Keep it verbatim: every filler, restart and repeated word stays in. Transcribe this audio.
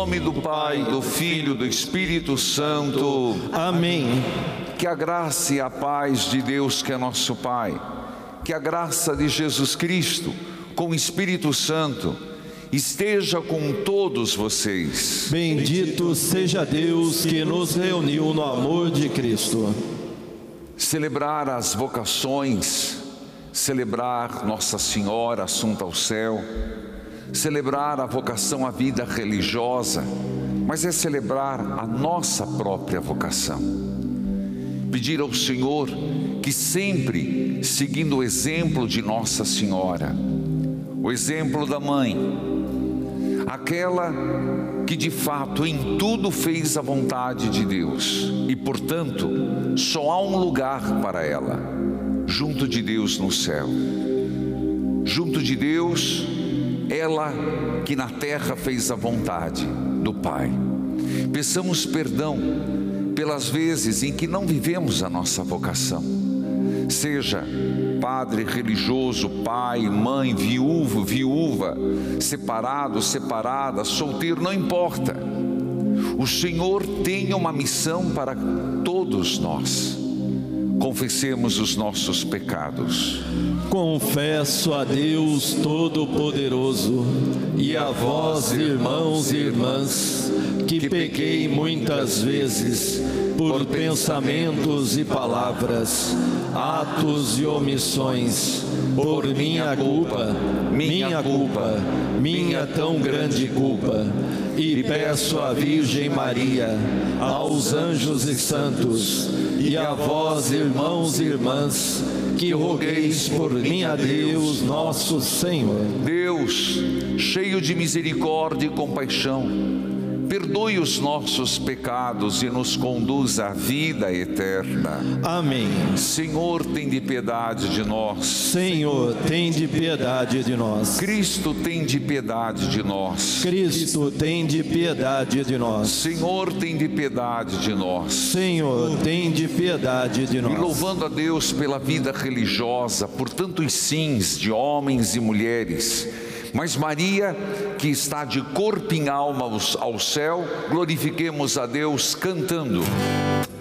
nome do Pai, do Filho e do Espírito Santo. Amém. Que a graça e a paz de Deus, que é nosso Pai, que a graça de Jesus Cristo, com o Espírito Santo, esteja com todos vocês. Bendito seja Deus que nos reuniu no amor de Cristo. Celebrar as vocações, celebrar Nossa Senhora Assunta ao Céu, celebrar a vocação à vida religiosa, mas é celebrar a nossa própria vocação. Pedir ao Senhor que sempre, seguindo o exemplo de Nossa Senhora, o exemplo da mãe, aquela que de fato em tudo fez a vontade de Deus e, portanto, só há um lugar para ela, junto de Deus no céu. Junto de Deus, ela que na terra fez a vontade do Pai. Peçamos perdão pelas vezes em que não vivemos a nossa vocação. Seja padre religioso, pai, mãe, viúvo, viúva, separado, separada, solteiro, não importa. O Senhor tem uma missão para todos nós. Confessemos os nossos pecados. Confesso a Deus Todo-Poderoso e a vós, irmãos e irmãs, que pequei muitas vezes por pensamentos e palavras, atos e omissões, por minha culpa, minha culpa, minha tão grande culpa. E peço à Virgem Maria, aos anjos e santos, e a vós, irmãos e irmãs, que rogueis por mim a Deus nosso Senhor. Deus, cheio de misericórdia e compaixão, perdoe os nossos pecados e nos conduz à vida eterna. Amém. Senhor, tem de piedade de nós. Senhor, tem de piedade de nós. Cristo, tem de piedade de nós. Cristo, tem de piedade de nós. Senhor, tem de piedade de nós. Senhor, tem de piedade de nós. E louvando a Deus pela vida religiosa, por tantos sims de homens e mulheres, mas Maria, que está de corpo e alma ao céu, glorifiquemos a Deus cantando.